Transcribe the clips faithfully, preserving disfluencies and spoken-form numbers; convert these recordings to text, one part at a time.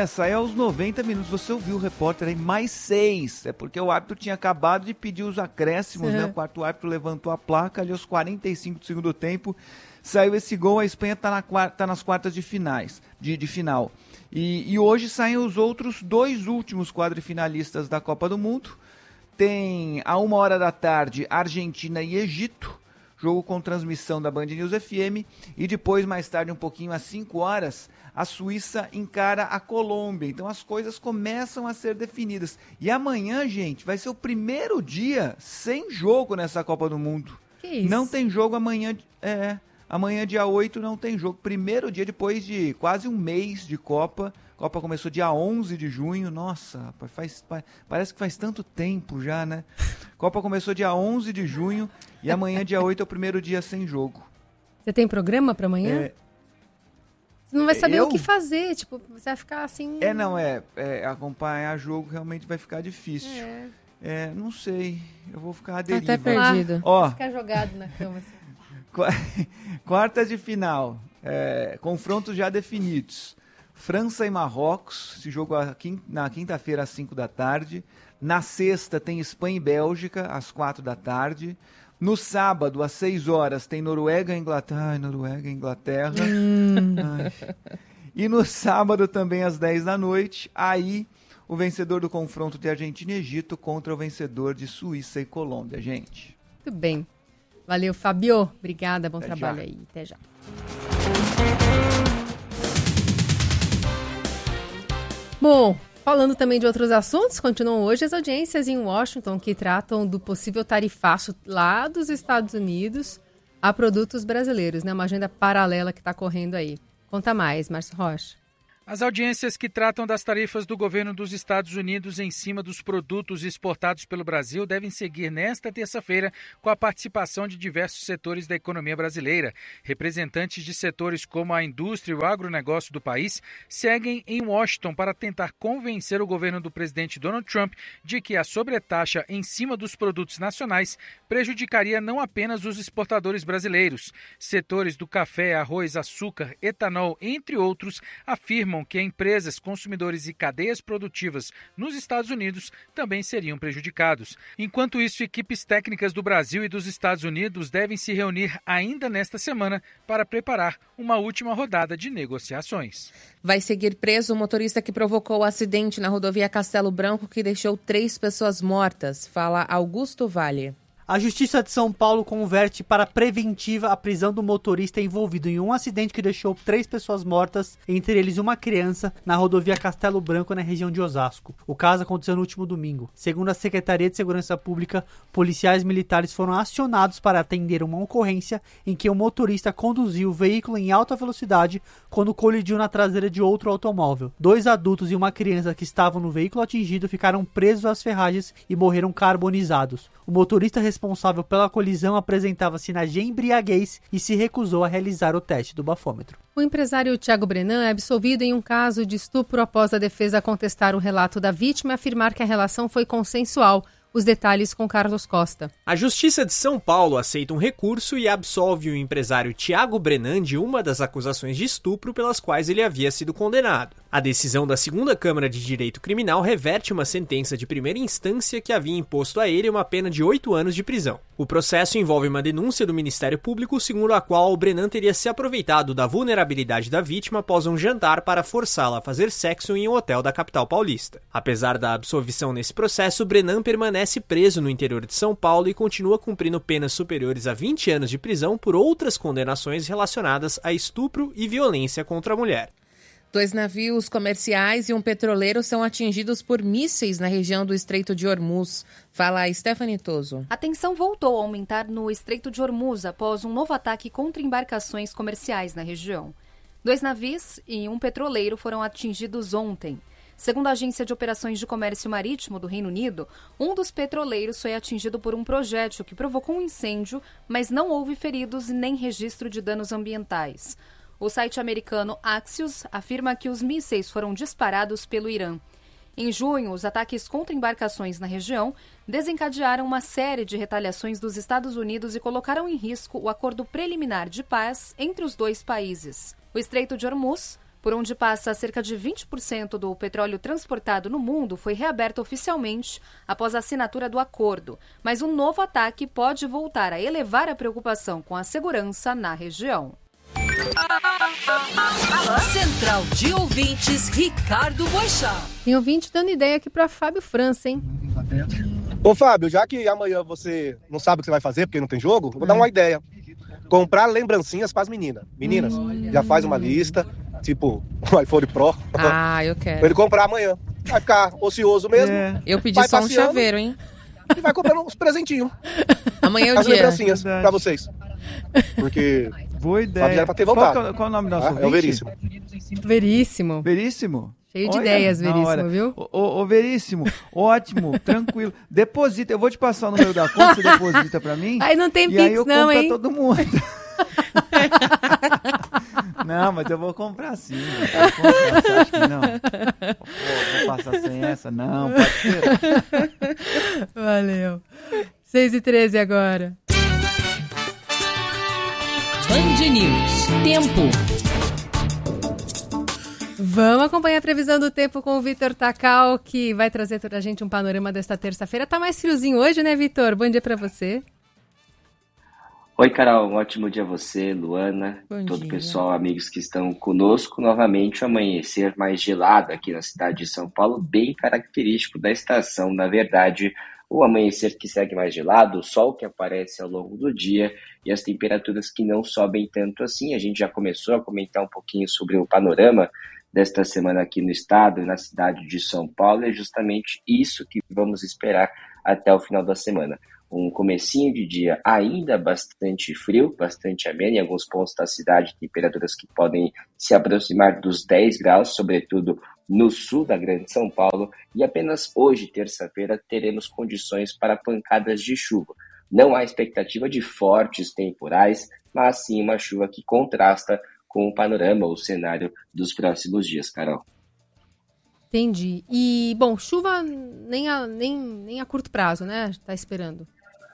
É, sai aos noventa minutos. Você ouviu o repórter aí, mais seis. É porque o árbitro tinha acabado de pedir os acréscimos, uhum. né? O quarto árbitro levantou a placa ali aos quarenta e cinco do segundo tempo. Saiu esse gol, a Espanha está na, tá nas quartas de finais, de, de final. E, e hoje saem os outros dois últimos quadrifinalistas da Copa do Mundo. Tem, a uma hora da tarde, Argentina e Egito. Jogo com transmissão da Band News F M. E depois, mais tarde, um pouquinho, às cinco horas, a Suíça encara a Colômbia. Então as coisas começam a ser definidas. E amanhã, gente, vai ser o primeiro dia sem jogo nessa Copa do Mundo. Que isso? Não tem jogo amanhã. É, amanhã, dia oito, não tem jogo. Primeiro dia depois de quase um mês de Copa. A Copa começou dia onze de junho. Nossa, rapaz, faz, parece que faz tanto tempo já, né? A Copa começou dia onze de junho e amanhã, dia oito, é o primeiro dia sem jogo. Você tem programa para amanhã? É, você não vai saber eu? o que fazer, tipo, você vai ficar assim... É, não, é, é acompanhar jogo realmente vai ficar difícil. É, é não sei, eu vou ficar à deriva. Até perdido. Ó, ficar jogado na cama assim. Quartas de final, é, confrontos já definidos. França e Marrocos, esse jogo na quinta-feira às cinco da tarde. Na sexta tem Espanha e Bélgica, às quatro da tarde. No sábado, às seis horas, tem Noruega e Inglaterra. Ai, Noruega e Inglaterra. Hum. Ai. E no sábado, também às dez da noite, aí o vencedor do confronto de Argentina e Egito contra o vencedor de Suíça e Colômbia, gente. Muito bem. Valeu, Fabio. Obrigada, bom Até trabalho já. aí. Até já. Bom, falando também de outros assuntos, continuam hoje as audiências em Washington que tratam do possível tarifaço lá dos Estados Unidos a produtos brasileiros, né? Uma agenda paralela que está correndo aí. Conta mais, Márcio Rocha. As audiências que tratam das tarifas do governo dos Estados Unidos em cima dos produtos exportados pelo Brasil devem seguir nesta terça-feira com a participação de diversos setores da economia brasileira. Representantes de setores como a indústria e o agronegócio do país seguem em Washington para tentar convencer o governo do presidente Donald Trump de que a sobretaxa em cima dos produtos nacionais prejudicaria não apenas os exportadores brasileiros. Setores do café, arroz, açúcar, etanol, entre outros, afirmam que empresas, consumidores e cadeias produtivas nos Estados Unidos também seriam prejudicados. Enquanto isso, equipes técnicas do Brasil e dos Estados Unidos devem se reunir ainda nesta semana para preparar uma última rodada de negociações. Vai seguir preso o motorista que provocou o acidente na rodovia Castelo Branco que deixou três pessoas mortas, fala Augusto Vale. A Justiça de São Paulo converte para preventiva a prisão do motorista envolvido em um acidente que deixou três pessoas mortas, entre eles uma criança, na rodovia Castelo Branco, na região de Osasco. O caso aconteceu no último domingo. Segundo a Secretaria de Segurança Pública, policiais militares foram acionados para atender uma ocorrência em que o motorista conduziu o veículo em alta velocidade quando colidiu na traseira de outro automóvel. Dois adultos e uma criança que estavam no veículo atingido ficaram presos às ferragens e morreram carbonizados. O motorista responsável pela colisão apresentava sinais de embriaguez e se recusou a realizar o teste do bafômetro. O empresário Thiago Brenan é absolvido em um caso de estupro após a defesa contestar o relato da vítima e afirmar que a relação foi consensual. Os detalhes com Carlos Costa. A Justiça de São Paulo aceita um recurso e absolve o empresário Thiago Brenan de uma das acusações de estupro pelas quais ele havia sido condenado. A decisão da segunda Câmara de Direito Criminal reverte uma sentença de primeira instância que havia imposto a ele uma pena de oito anos de prisão. O processo envolve uma denúncia do Ministério Público, segundo a qual o Brenan teria se aproveitado da vulnerabilidade da vítima após um jantar para forçá-la a fazer sexo em um hotel da capital paulista. Apesar da absolvição nesse processo, Brenan permanece preso no interior de São Paulo e continua cumprindo penas superiores a vinte anos de prisão por outras condenações relacionadas a estupro e violência contra a mulher. Dois navios comerciais e um petroleiro são atingidos por mísseis na região do Estreito de Hormuz. Fala a Stephanie Toso. A tensão voltou a aumentar no Estreito de Hormuz após um novo ataque contra embarcações comerciais na região. Dois navios e um petroleiro foram atingidos ontem. Segundo a Agência de Operações de Comércio Marítimo do Reino Unido, um dos petroleiros foi atingido por um projétil que provocou um incêndio, mas não houve feridos e nem registro de danos ambientais. O site americano Axios afirma que os mísseis foram disparados pelo Irã. Em junho, os ataques contra embarcações na região desencadearam uma série de retaliações dos Estados Unidos e colocaram em risco o acordo preliminar de paz entre os dois países. O Estreito de Hormuz por onde passa cerca de vinte por cento do petróleo transportado no mundo, foi reaberta oficialmente após a assinatura do acordo. Mas um novo ataque pode voltar a elevar a preocupação com a segurança na região. Central de Ouvintes, Ricardo Boixá. Tem ouvinte dando ideia aqui para Fábio França, hein? Ô Fábio, já que amanhã você não sabe o que você vai fazer porque não tem jogo, vou dar uma ideia. Comprar lembrancinhas para as meninas. Meninas, hum. já faz uma lista, tipo o iPhone Pro. Ah, eu quero. Pra ele comprar amanhã. Vai ficar ocioso mesmo. É. Eu pedi só um chaveiro, hein? E vai comprando uns presentinhos. Amanhã é o as dia. As lembrancinhas Verdade. Pra vocês. Porque... Boa ideia. Pra ter voltado. Qual, qual é o nome do nosso ah, ouvinte? É o Veríssimo. Veríssimo. Veríssimo? Cheio de Olha, ideias, Veríssimo, viu? Ô, ô, ô, Veríssimo, ótimo, tranquilo. Deposita, eu vou te passar o número da conta, você deposita pra mim. Aí não tem e Pix aí eu não, compro hein? Pra todo mundo. Não, mas eu vou comprar sim. Eu vou comprar, você acha que não? Pô, vou passar sem essa? Não, pode ser. Valeu. seis e treze agora. Band News. Tempo. Vamos acompanhar a previsão do tempo com o Vitor Takal, que vai trazer pra gente um panorama desta terça-feira. Tá mais friozinho hoje, né, Vitor? Bom dia pra você. Oi, Carol. Um ótimo dia a você, Luana, Bom todo dia. o pessoal, amigos que estão conosco. Novamente, o amanhecer mais gelado aqui na cidade de São Paulo, bem característico da estação. Na verdade, o amanhecer que segue mais gelado, o sol que aparece ao longo do dia e as temperaturas que não sobem tanto assim. A gente já começou a comentar um pouquinho sobre o panorama desta semana aqui no estado e na cidade de São Paulo. É justamente isso que vamos esperar até o final da semana. Um comecinho de dia ainda bastante frio, bastante ameno, em alguns pontos da cidade, temperaturas que podem se aproximar dos dez graus, sobretudo no sul da Grande São Paulo, e apenas hoje, terça-feira, teremos condições para pancadas de chuva. Não há expectativa de fortes temporais, mas sim uma chuva que contrasta com o panorama, o cenário dos próximos dias, Carol. Entendi. E, bom, chuva nem a, nem, nem a curto prazo, né? Tá esperando.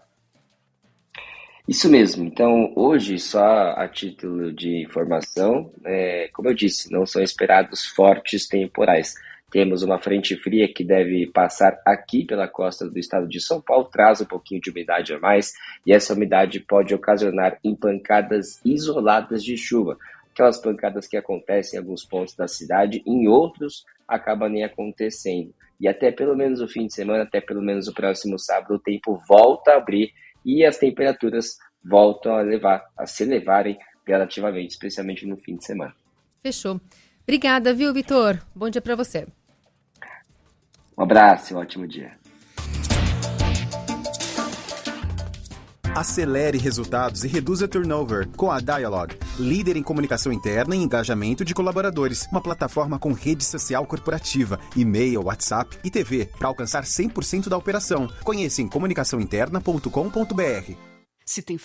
Isso mesmo. Então, hoje, só a título de informação, é, como eu disse, não são esperados fortes temporais. Temos uma frente fria que deve passar aqui pela costa do estado de São Paulo, traz um pouquinho de umidade a mais, e essa umidade pode ocasionar em pancadas isoladas de chuva. Aquelas pancadas que acontecem em alguns pontos da cidade, em outros acaba nem acontecendo. E até pelo menos o fim de semana, até pelo menos o próximo sábado, o tempo volta a abrir e as temperaturas voltam a, levar, a se elevarem gradativamente, especialmente no fim de semana. Fechou. Obrigada, viu, Vitor? Bom dia para você. Um abraço e um ótimo dia. Acelere resultados e reduza turnover com a Dialog, líder em comunicação interna e engajamento de colaboradores. Uma plataforma com rede social corporativa, e-mail, WhatsApp e T V para alcançar cem por cento da operação. Conheça em comunicação interna ponto com ponto b r. Se tem